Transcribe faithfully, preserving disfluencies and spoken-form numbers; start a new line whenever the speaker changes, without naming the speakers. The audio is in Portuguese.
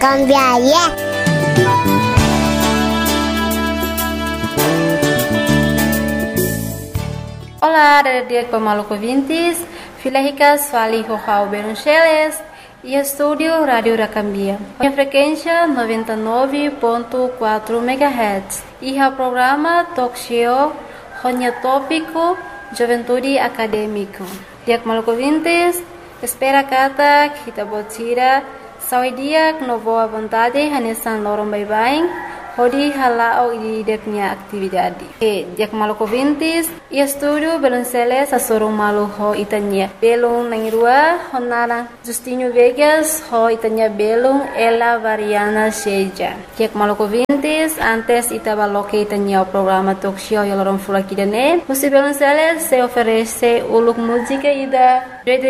Cambiaria.
Olá, dia Pamaluco ouvintes, Filéricas Fali Rojal Beruncheles e estúdio Rádio Racambia. A frequência noventa e nove ponto quatro megahertz e o programa Talk Show Ronya Tópico Juventude Acadêmico. Dia Pamaluco ouvintes, espera kata kita botira saudia no boa vontade hanesan lorong bye-bye. Hodi halao di deknya atividade. E dia Pamaluco ouvintes, e estúdio Belunceles a sorong malu ho itanya. Belung nangirua honara Justinho Vegas ho itanya belung ela variana seja. Dia Pamaluco ouvintes, antes itabaloque itanya o programa Talk Show yolorong fulakidane. Musi Belunceles se oferece uluk música ida